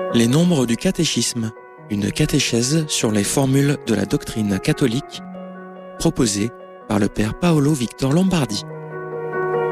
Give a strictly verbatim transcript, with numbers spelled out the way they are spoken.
Les nombres du catéchisme, une catéchèse sur les formules de la doctrine catholique, proposée par le père Paolo Victor Lombardi.